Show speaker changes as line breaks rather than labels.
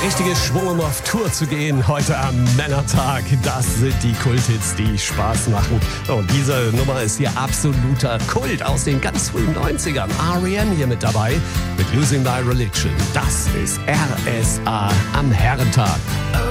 richtige Schwung, um auf Tour zu gehen. Heute am Männertag. Das sind die Kulthits, die Spaß machen. Und diese Nummer ist hier absoluter Kult aus den ganz frühen 90ern. R.E.M. hier mit dabei mit Losing My Religion. Das ist RSA am Herrentag.